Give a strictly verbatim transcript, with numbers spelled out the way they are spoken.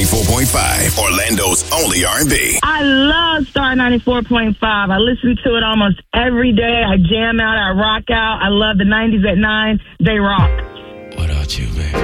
ninety-four point five, Orlando's only R and B. I love Star ninety-four point five. I listen to it almost every day. I jam out, I rock out. I love the nineties at nine. They rock. What about you, baby?